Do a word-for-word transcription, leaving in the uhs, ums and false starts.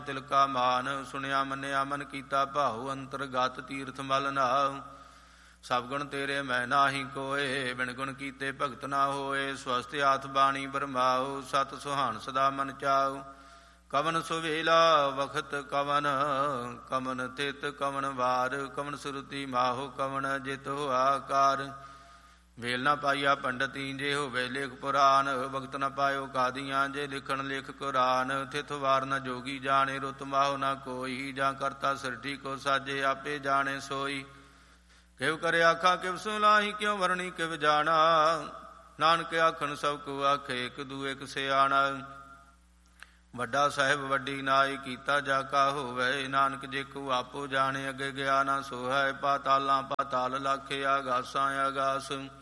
ਤਿਲਕਾ ਮਾਨ। ਸੁਣਿਆ ਮੰਨਿਆ ਮਨ ਕੀਤਾ ਭਾਉ, ਅੰਤਰਗਤ ਤੀਰਥ ਮਲ ਨਾਉ। ਸਭ ਗੁਣ ਤੇਰੇ ਮੈਂ ਨਾਹੀ ਕੋਏ, ਬਿਨ ਗੁਣ ਕੀਤੇ ਭਗਤ ਨਾ ਹੋਏ। ਸਵਸਤ ਆਥ ਬਾਣੀ ਬਰਮਾਉ, ਸਤ ਸੁਹਾਣ ਸਦਾ ਮਨ ਚਾਉ। ਕਵਨ ਸੁਵੇਲਾ ਵਖਤ ਕਵਨ, ਕਵਨ ਤਿਤ ਕਵਨ ਵਾਰ। ਕਵਨ ਸੁਰਤੀ ਮਾਹੋ ਕਵਨ ਜਿਤ ਹੋਆ ਕਾਰ। ਵੇਲ ਨਾ ਪਾਈਆ ਪੰਡਤੀ ਜੇ ਹੋਵੇ ਲੇਖ ਪੁਰਾਨ। ਵਕਤ ਨ ਪਾਇਓ ਕਾਦੀਆਂ ਜੇ ਲਿਖਣ ਲੇਖ ਕੁਰਾਨ। ਥਿਤ ਵਾਰ ਨ ਜੋਗੀ ਜਾਣੇ, ਰੁਤ ਮਾਹੋ ਨਾ ਕੋਈ। ਜਾਂ ਕਰਤਾ ਸਿਰਠੀ ਕੋ ਸਾਜੇ, ਆਪੇ ਜਾਣੇ ਸੋਈ। ਕਿਵ ਕਰੇ ਆਖਾਂ ਕਿਵ ਸੁਲਾਹੀ, ਕਿਉ ਵਰਣੀ ਕਿਵ ਜਾਣਾ। ਨਾਨਕ ਆਖਣ ਸਭ ਕੋ ਆਖੇ, ਇੱਕ ਦੂ ਇੱਕ ਸਿਆਣਾ। ਵੱਡਾ ਸਾਹਿਬ ਵੱਡੀ ਨਾਈ, ਕੀਤਾ ਜਾ ਕਾ ਹੋਵੇ। ਨਾਨਕ ਜੇ ਕੋ ਆਪੋ ਜਾਣੇ, ਅੱਗੇ ਗਿਆ ਨਾ ਸੋਹੈ। ਪਾਤਾਲਾਂ ਪਾਤਾਲ ਲਾਖੇ, ਆਗਾਸਾਂ ਆਗਾਸ।